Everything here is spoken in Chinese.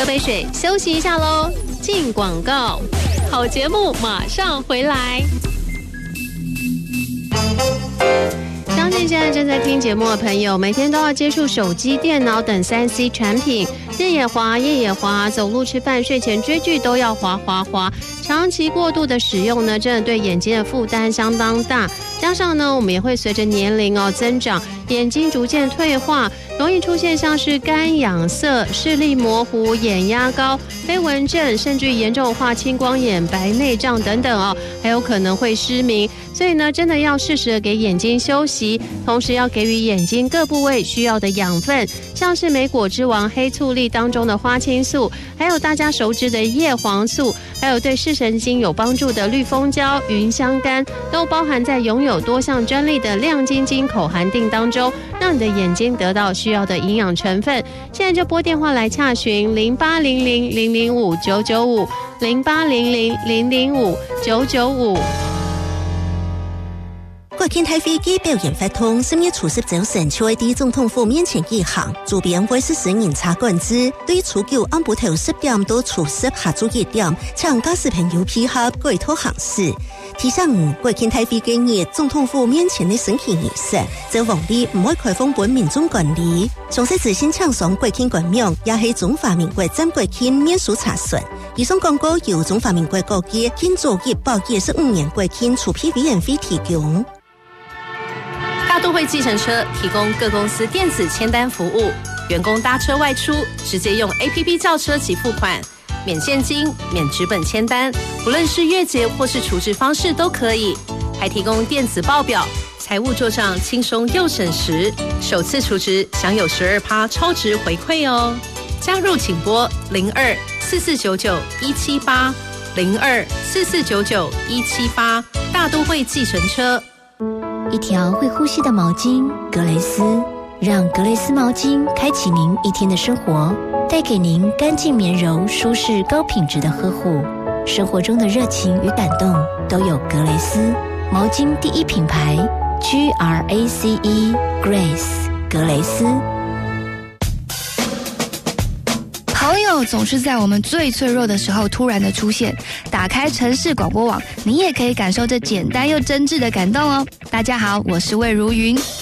杯水休息一下咯，进广告，好节目马上回来。相信现在正在听节目的朋友，每天都要接触手机、电脑等 3C 产品，日也滑，夜也滑，走路、吃饭、睡前追剧都要滑。长期过度的使用呢，真的对眼睛的负担相当大。加上呢，我们也会随着年龄增长，眼睛逐渐退化，容易出现像是干痒涩、视力模糊、眼压高、飞蚊症，甚至严重化青光眼、白内障等等还有可能会失明。所以呢，真的要适时的给眼睛休息，同时要给予眼睛各部位需要的养分，像是莓果之王黑醋栗当中的花青素，还有大家熟知的叶黄素，还有对视神经有帮助的绿蜂胶、芸香苷，都包含在拥有多项专利的亮晶晶口含锭当中，让你的眼睛得到需要的营养成分。现在就拨电话来洽询0800005995 0800005995。 國健太飛機表現發通，10月初19日超AD總統府面前舉行，主編會實施嚴查管制，對初9暗晡頭10點到初10下晝1點，請駕駛朋友配合改套行駛。提醒國健太飛機日總統府面前的升旗儀式，就皇帝唔會開放本民眾管理。詳細資訊請上國健官網，也係中華民國站國健免書查詢。以上廣告由中華民國國家建造業保75年國健儲備委員會提供。 大都會計程車提供各公司電子簽單服務，員工搭車外出直接用 APP 叫車及付款，免現金、免紙本簽單，不論是月結或是儲值方式都可以，還提供電子報表，財務做賬輕鬆又省時，首次儲值享有12%超值回饋哦。加入請撥02-4499-178 02-4499-178，大都會計程車。 一條會呼吸的毛巾，格蕾絲，讓格蕾絲毛巾開啟您一天的生活，帶給您乾淨綿柔、舒適高品質的呵護。生活中的熱情與感動都有格蕾絲毛巾第一品牌 GRACE Grace 格蕾絲。 朋友总是在我们最脆弱的时候突然的出现，打开城市广播网，你也可以感受这简单又真挚的感动哦。大家好，我是魏如云。